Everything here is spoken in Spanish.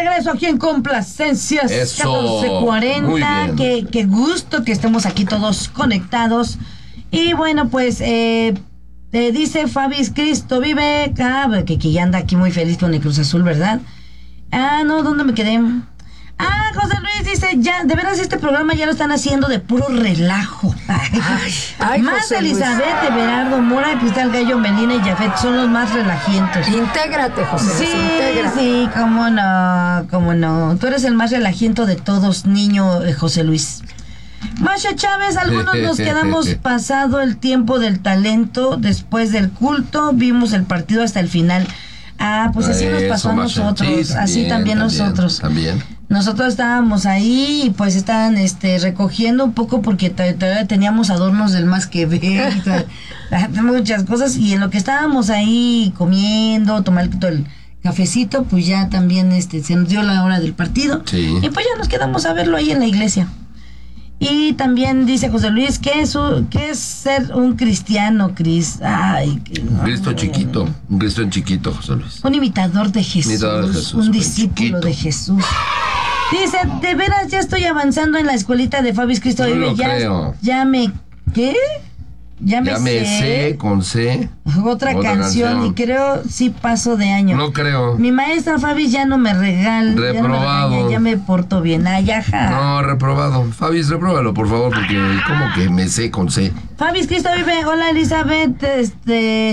regreso aquí en Complacencias. Eso. 14:40. Qué gusto que estemos aquí todos conectados. Y bueno, pues dice Fabis Cristo vive. Que ya anda aquí muy feliz con el Cruz Azul, ¿verdad? No, ¿dónde me quedé? José Luis dice, ya, de veras este programa ya lo están haciendo de puro relajo. Más José Elizabeth, Everardo, Mora, Cristal Gallo, Melina y Jafet son los más relajientos. Intégrate, José Luis, intégrate. Sí, cómo no. Tú eres el más relajiento de todos, niño José Luis. Masha Chávez, algunos nos quedamos pasado el tiempo del talento después del culto, vimos el partido hasta el final. Pues así nos pasó a nosotros, así también nosotros. Nosotros estábamos ahí y pues estaban recogiendo un poco porque todavía teníamos adornos del más que ver, muchas cosas, y en lo que estábamos ahí comiendo, tomando el cafecito, pues ya también se nos dio la hora del partido, y pues ya nos quedamos a verlo ahí en la iglesia. Y también dice José Luis, ¿qué es ser un cristiano, Cris? Un Cristo chiquito, un Cristo en chiquito, José Luis. Un imitador de Jesús, un discípulo de Jesús. Dice, de veras ya estoy avanzando en la escuelita de Fabis Cristo No Vive. lo creo. ¿Qué? Ya me sé con C. Otra canción y creo sí paso de año. No creo. Mi maestra Fabis ya no me regala. Reprobado. Ya me porto bien. No, reprobado. Fabis, repróbalo, por favor, porque como que me sé con C. Fabis Cristo Vive. Hola, Elizabeth.